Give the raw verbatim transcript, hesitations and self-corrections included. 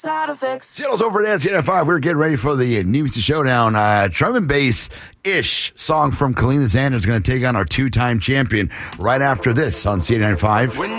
Side effects. Seattle's over at C N N five. We're getting ready for the New Music Showdown. Uh, drum and bass-ish song from Kalina Sanders is going to take on our two-time champion right after this on C N N five.